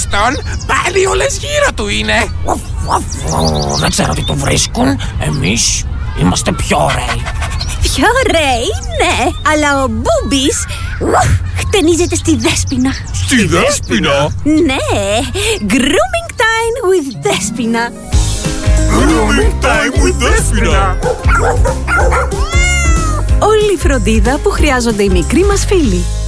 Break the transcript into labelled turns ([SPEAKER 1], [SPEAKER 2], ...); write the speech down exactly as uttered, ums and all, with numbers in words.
[SPEAKER 1] τουλάχιστον πάλι όλες γύρω του είναι. Δεν ξέρω τι του βρίσκουν. Εμείς είμαστε πιο ωραίοι.
[SPEAKER 2] Πιο ωραίοι, ναι, αλλά ο Μπούμπης χτενίζεται στη Δέσποινα.
[SPEAKER 3] Στη Δέσποινα?
[SPEAKER 2] Ναι, grooming time with Δέσποινα.
[SPEAKER 3] Grooming time with Δέσποινα.
[SPEAKER 4] Όλη η φροντίδα που χρειάζονται οι μικροί μας φίλοι.